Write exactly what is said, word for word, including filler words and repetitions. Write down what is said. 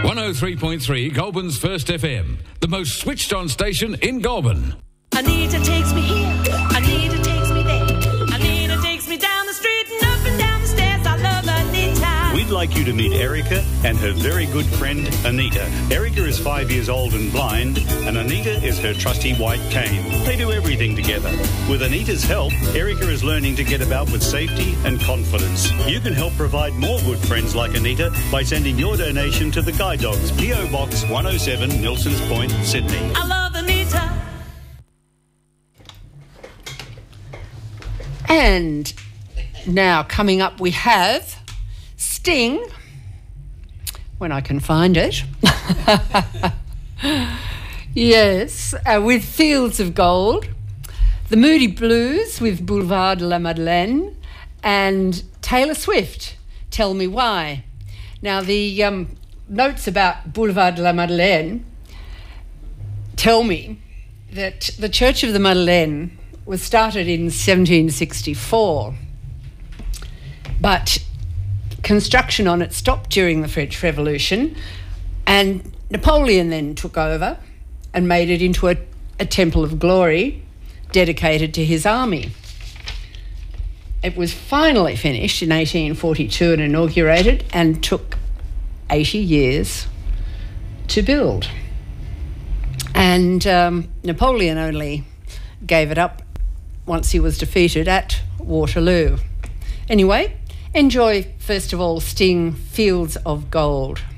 one oh three point three Goulburn's First F M, the most switched on station in Goulburn. Anita takes me here, Anita takes me there, Anita takes me down the street and up and down the stairs. I love Anita. We'd like you to meet Erica and her very good friend Anita. Erica is five years old and blind, and Anita is her trusty white cane. They do everything together. With Anita's help, Erica is learning to get about with safety and confidence. You can help provide more good friends like Anita by sending your donation to the Guide Dogs, P O Box one oh seven, Milsons Point, Sydney. I love Anita. And now coming up we have Sting, when I can find it. Yes, uh, with Fields of Gold, the Moody Blues with Boulevard de la Madeleine, and Taylor Swift, Tell Me Why. Now the um, notes about Boulevard de la Madeleine tell me that the Church of the Madeleine was started in seventeen sixty-four, but construction on it stopped during the French Revolution, and Napoleon then took over and made it into a, a temple of glory dedicated to his army. It was finally finished in eighteen forty-two and inaugurated, and took eighty years to build. And um, Napoleon only gave it up once he was defeated at Waterloo. Anyway, enjoy, first of all, Sting, Fields of Gold.